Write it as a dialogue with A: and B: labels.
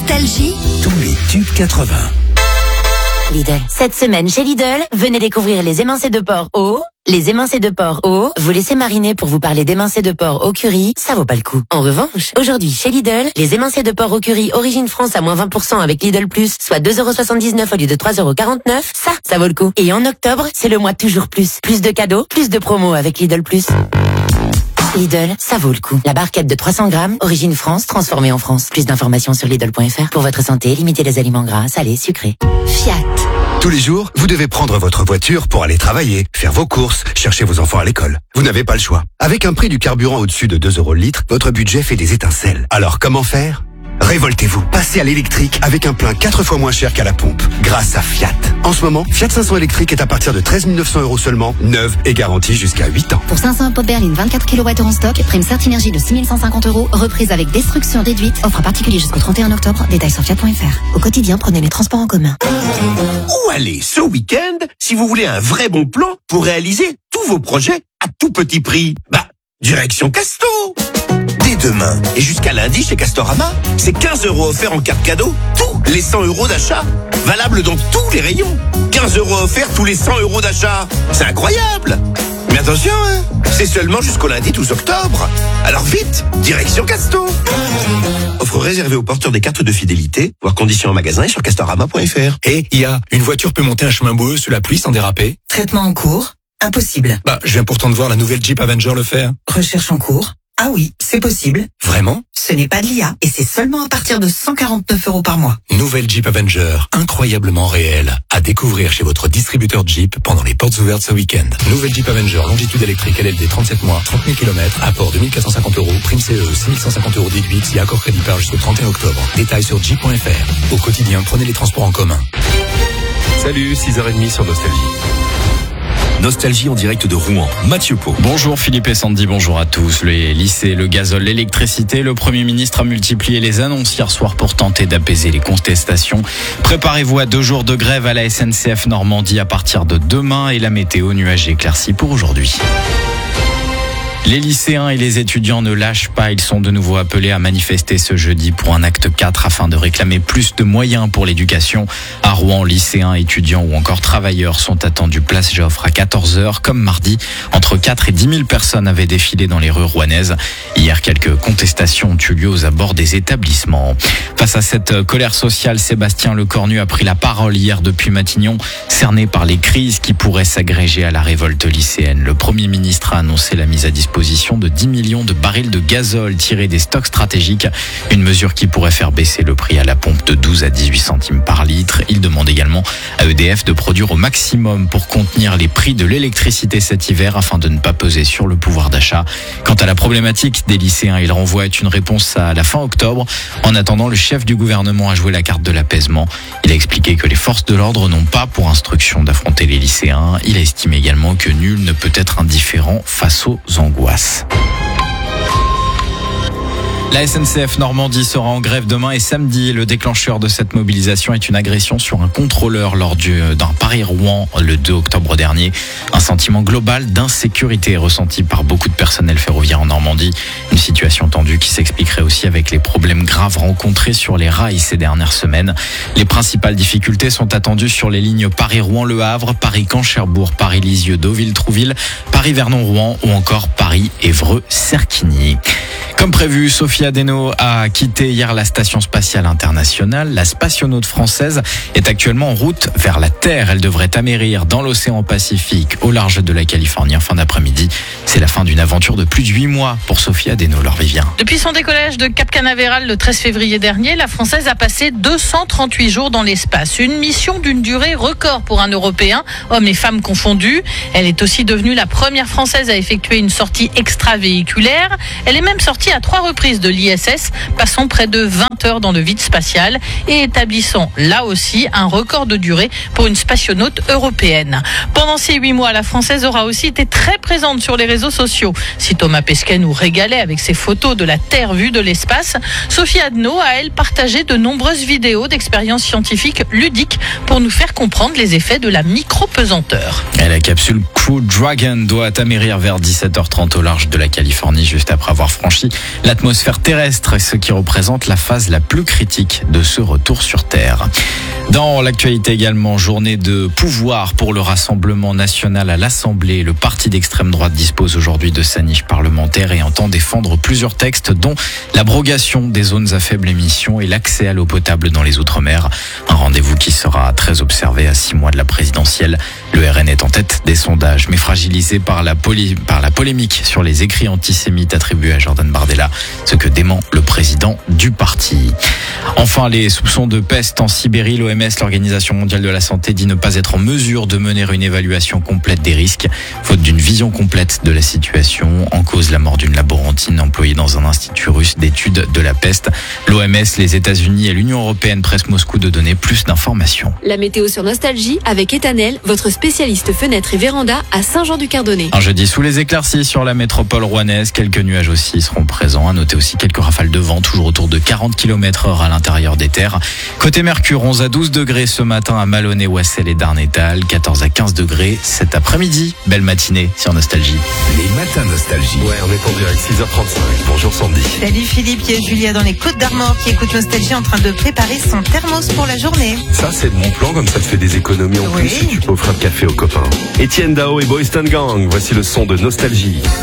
A: Nostalgie,
B: tous les tubes 80.
C: Lidl. Cette semaine chez Lidl, venez découvrir les émincés de porc au. Les émincés de porc au, vous laissez mariner pour vous parler d'émincés de porc au curry, ça vaut pas le coup. En revanche, aujourd'hui chez Lidl, les émincés de porc au curry Origine France à moins 20% avec Lidl Plus, soit 2,79€ au lieu de 3,49€, ça vaut le coup. Et en octobre, c'est le mois toujours plus. Plus de cadeaux, plus de promos avec Lidl Plus. Lidl, ça vaut le coup. La barquette de 300 grammes, Origine France, transformée en France. Plus d'informations sur Lidl.fr. Pour votre santé, limitez les aliments gras, salés, sucrés.
A: Fiat.
B: Tous les jours, vous devez prendre votre voiture pour aller travailler, faire vos courses, chercher vos enfants à l'école. Vous n'avez pas le choix. Avec un prix du carburant au-dessus de 2€ le litre, votre budget fait des étincelles. Alors comment faire ? Révoltez-vous. Passez à l'électrique avec un plein 4 fois moins cher qu'à la pompe, grâce à Fiat. En ce moment, Fiat 500 électrique est à partir de 13 900€ seulement, neuve et garantie jusqu'à 8 ans.
D: Pour 500 pots de berline 24 kWh en stock, prime Certinergie de 6 150€, reprise avec destruction déduite, offre à particulier jusqu'au 31 octobre, détails sur fiat.fr. Au quotidien, prenez les transports en commun.
E: Où aller ce week-end si vous voulez un vrai bon plan pour réaliser tous vos projets à tout petit prix? Direction Casto! Dès demain et jusqu'à lundi chez Castorama, c'est 15€ offerts en carte cadeau, tous les 100€ d'achat. Valable dans tous les rayons. 15€ offerts tous les 100€ d'achat. C'est incroyable! Mais attention, c'est seulement jusqu'au lundi 12 octobre. Alors vite, direction Casto! Offre réservée aux porteurs des cartes de fidélité, voir conditions en magasin et sur castorama.fr.
F: Et une voiture peut monter un chemin boueux sous la pluie sans déraper?
G: Traitement en cours? Impossible.
F: Je viens pourtant de voir la nouvelle Jeep Avenger le faire.
G: Recherche en cours? Ah oui, c'est possible.
F: Vraiment?
G: Ce n'est pas de l'IA et c'est seulement à partir de 149€ par mois.
F: Nouvelle Jeep Avenger, incroyablement réelle. À découvrir chez votre distributeur Jeep pendant les portes ouvertes ce week-end. Nouvelle Jeep Avenger, longitude électrique, LLD 37 mois, 30 000 km, apport 2450€, prime CE, 6150€ déduite, et accord crédit par jusqu'au 31 octobre. Détails sur jeep.fr. Au quotidien, prenez les transports en commun.
H: Salut, 6h30 sur Nostalgie.
I: Nostalgie en direct de Rouen. Mathieu Pau.
J: Bonjour Philippe et Sandy, bonjour à tous. Les lycées, le gazole, l'électricité, le Premier ministre a multiplié les annonces hier soir pour tenter d'apaiser les contestations. Préparez-vous à 2 jours de grève à la SNCF Normandie à partir de demain et la météo nuagée éclaircie pour aujourd'hui. Les lycéens et les étudiants ne lâchent pas. Ils sont de nouveau appelés à manifester ce jeudi pour un acte 4 afin de réclamer plus de moyens pour l'éducation. À Rouen, lycéens, étudiants ou encore travailleurs sont attendus place Joffre à 14h. Comme mardi, entre 4 et 10 000 personnes avaient défilé dans les rues rouennaises. Hier, quelques contestations ont eu lieu aux abords des établissements. Face à cette colère sociale, Sébastien Lecornu a pris la parole hier depuis Matignon, cerné par les crises qui pourraient s'agréger à la révolte lycéenne. Le Premier ministre a annoncé la mise à disposition de 10 millions de barils de gazole tirés des stocks stratégiques, une mesure qui pourrait faire baisser le prix à la pompe de 12 à 18 centimes par litre. Il demande également à EDF de produire au maximum pour contenir les prix de l'électricité cet hiver afin de ne pas peser sur le pouvoir d'achat. Quant à la problématique des lycéens, il renvoie une réponse à la fin octobre. En attendant, le chef du gouvernement a joué la carte de l'apaisement. Il a expliqué que les forces de l'ordre n'ont pas pour instruction d'affronter les lycéens. Il a estimé également que nul ne peut être indifférent face aux angoisses. La SNCF Normandie sera en grève demain et samedi. Le déclencheur de cette mobilisation est une agression sur un contrôleur lors d'un Paris-Rouen le 2 octobre dernier. Un sentiment global d'insécurité est ressenti par beaucoup de personnel ferroviaire en Normandie. Une situation tendue qui s'expliquerait aussi avec les problèmes graves rencontrés sur les rails ces dernières semaines. Les principales difficultés sont attendues sur les lignes Paris-Rouen-Le Havre, Paris-Caen, Cherbourg, Paris-Lisieux, Deauville, Trouville, Paris-Vernon-Rouen ou encore Paris-Évreux-Cerquigny. Comme prévu, Sophie Adeno a quitté hier la Station Spatiale Internationale. La spationaute française est actuellement en route vers la Terre. Elle devrait amérir dans l'océan Pacifique au large de la Californie en fin d'après-midi. C'est la fin d'une aventure de plus de 8 mois pour Sophie Adeno, Laure Vivien.
K: Depuis son décollage de Cap Canaveral le 13 février dernier, la Française a passé 238 jours dans l'espace. Une mission d'une durée record pour un Européen, hommes et femmes confondus. Elle est aussi devenue la première Française à effectuer une sortie extravéhiculaire. Elle est même sortie à 3 reprises de l'ISS, passant près de 20 heures dans le vide spatial et établissant là aussi un record de durée pour une spationaute européenne. Pendant ces 8 mois, la Française aura aussi été très présente sur les réseaux sociaux. Si Thomas Pesquet nous régalait avec ses photos de la Terre vue de l'espace, Sophie Adeno a, elle, partagé de nombreuses vidéos d'expériences scientifiques ludiques pour nous faire comprendre les effets de la micro-pesanteur.
J: Et la capsule Crew Dragon doit amérir vers 17h30 au large de la Californie, juste après avoir franchi l'atmosphère terrestre, ce qui représente la phase la plus critique de ce retour sur Terre. Dans l'actualité également, journée de pouvoir pour le Rassemblement national à l'Assemblée. Le parti d'extrême droite dispose aujourd'hui de sa niche parlementaire et entend défendre plusieurs textes, dont l'abrogation des zones à faible émission et l'accès à l'eau potable dans les Outre-mer. Un rendez-vous qui sera très observé à 6 mois de la présidentielle. Le RN est en tête des sondages, mais fragilisé par la polémique sur les écrits antisémites attribués à Jordan Bardella, ce que dément le président du parti. Enfin, les soupçons de peste en Sibérie. L'OMS, l'Organisation mondiale de la santé, dit ne pas être en mesure de mener une évaluation complète des risques, faute d'une vision complète de la situation. En cause, la mort d'une laborantine employée dans un institut russe d'études de la peste. L'OMS, les États-Unis et l'Union européenne pressent Moscou de donner plus d'informations.
A: La météo sur Nostalgie avec Etanel, votre spécialiste fenêtres et véranda à Saint-Jean-du-Cardonnet.
J: Un jeudi sous les éclaircies sur la métropole rouennaise. Quelques nuages aussi seront présents. À noter aussi quelques rafales de vent, toujours autour de 40 km/h à l'intérieur des terres. Côté Mercure, 11 à 12 degrés ce matin à Malonnet, Ouassel et Darnétal. 14 à 15 degrés cet après-midi. Belle matinée sur Nostalgie.
I: Les matins Nostalgie.
H: Ouais, on est en direct, 6h35. Bonjour Sandy.
G: Salut Philippe, il y a Julia dans les Côtes d'Armor qui écoute Nostalgie en train de préparer son thermos pour la journée.
H: Ça, c'est mon plan, comme ça te fait des économies en plus et tu peux offrir le café aux copains. Étienne Dao et Boys Town Gang, voici le son de Nostalgie.